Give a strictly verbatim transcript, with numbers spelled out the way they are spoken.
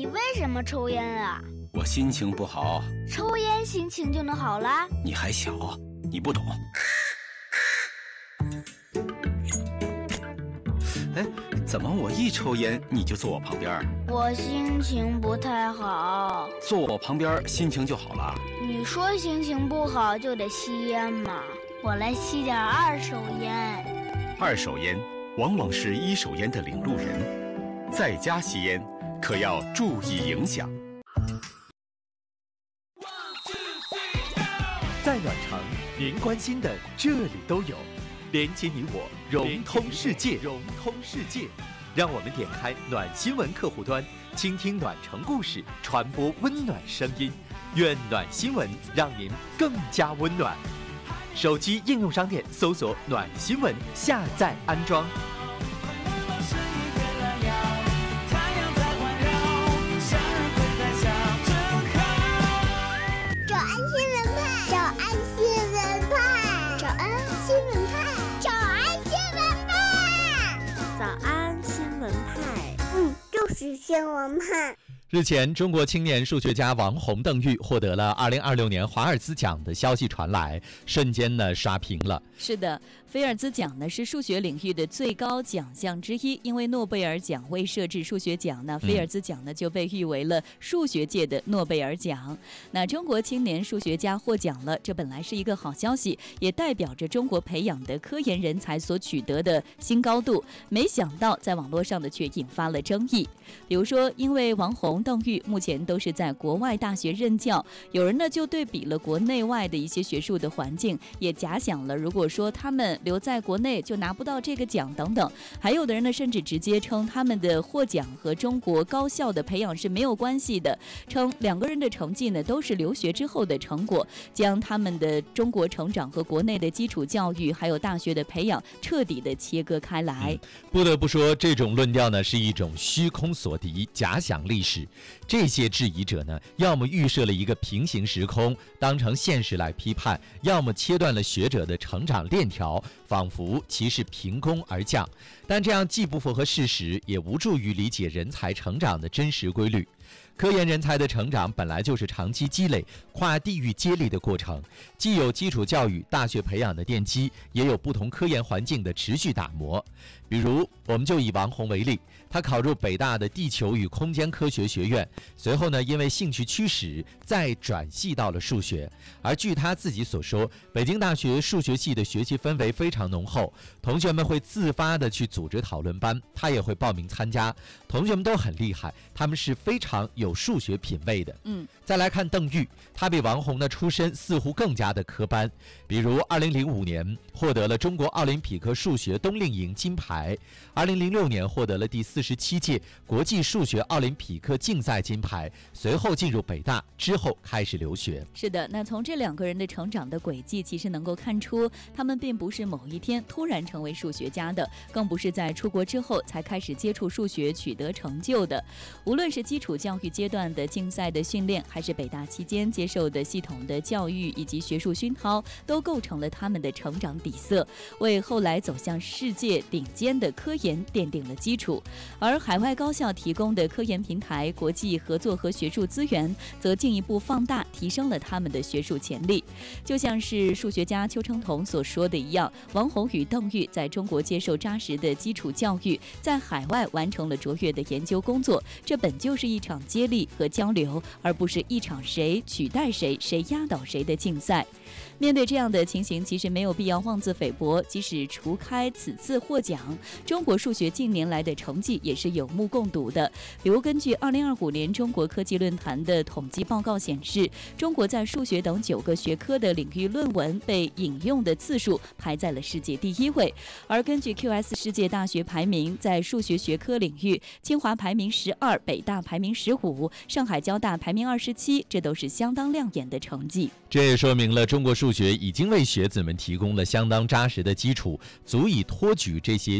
你为什么抽烟啊？ 我心情不好。 抽烟心情就能好啦？ 你还小，你不懂。哎，怎么我一抽烟你就坐我旁边？ 我心情不太好。 坐我旁边心情就好了？ 你说心情不好就得吸烟嘛，我来吸点二手烟。 二手烟往往是一手烟的领路人，在家吸烟可要注意影响。 在暖城，您关心的这里都有，连接你我，融通世界，融通世界。让我们点开暖新闻客户端，倾听暖城故事，传播温暖声音。愿暖新闻让您更加温暖。手机应用商店搜索暖新闻，下载安装。 早安新闻派，早安新闻派，早安新闻派，早安新闻派， 早安新闻派， 嗯，就是新闻派。 日前，中国青年数学家王洪、邓玉获得了二零二六年华尔兹奖的消息传来，瞬间呢刷屏了。 是的，菲尔兹奖呢是数学领域的最高奖项之一，因为诺贝尔奖未设置数学奖，那菲尔兹奖呢就被誉为了数学界的诺贝尔奖。那中国青年数学家获奖了，这本来是一个好消息，也代表着中国培养的科研人才所取得的新高度。没想到在网络上的却引发了争议，比如说因为王洪、邓玉目前都是在国外大学任教，有人呢就对比了国内外的一些学术的环境，也假想了如果说他们留在国内就拿不到这个奖等等。还有的人呢甚至直接称他们的获奖和中国高校的培养是没有关系的，称两个人的成绩呢都是留学之后的成果，将他们的中国成长和国内的基础教育还有大学的培养彻底的切割开来。 嗯、不得不说，这种论调呢是一种虚空所敌，假想历史。这些质疑者呢，要么预设了一个平行时空，当成现实来批判，要么切断了学者的成长链条，仿佛其是凭空而降。但这样既不符合事实，也无助于理解人才成长的真实规律。科研人才的成长本来就是长期积累、跨地域接力的过程，既有基础教育、大学培养的奠基，也有不同科研环境的持续打磨。比如，我们就以王洪为例，他考入北大的地球与空间科学学院，随后呢，因为兴趣驱使，再转系到了数学。而据他自己所说，北京大学数学系的学习氛围非常浓厚，同学们会自发的去组织讨论班，他也会报名参加。同学们都很厉害，他们是非常有数学品味的。 嗯， 再来看邓玉，他比王洪的出身似乎更加的科班，比如二零零五年获得了中国奥林匹克数学冬令营金牌，二零零六年获得了第四十七届国际数学奥林匹克竞赛金牌，随后进入北大，之后开始留学。 是的，那从这两个人的成长的轨迹，其实能够看出，他们并不是某一天突然成为数学家的，更不是在出国之后才开始接触数学取得成就的。无论是基础教育阶段的竞赛的训练，还是北大期间接受的系统的教育以及学术熏陶，都构成了他们的成长底色，为后来走向世界顶尖的科研奠定了基础。而海外高校提供的科研平台、国际合作和学术资源，则进一步放大提升了他们的学术潜力。就像是数学家邱成桐所说的一样，王洪与邓玉在中国接受扎实的基础教育，在海外完成了卓越的研究工作，这本就是一场接力和交流，而不是一场谁取代谁、谁压倒谁的竞赛。面对这样的情形，其实没有必要妄自菲薄，即使除开此次获奖，中国数学近年来的成绩也是有目共睹的。比如根据二零二五年中国科技论坛的统计报告显示，中国在数学等九个学科的领域论文被引用的次数排在了世界第一位。而根据 Q S 世界大学排名，在数学学科领域，清华排名十二，北大排名十五，上海交大排名二十七，这都是相当亮眼的成绩。 这也说明了中国数学已经为学子们提供了相当扎实的基础，足以托举这些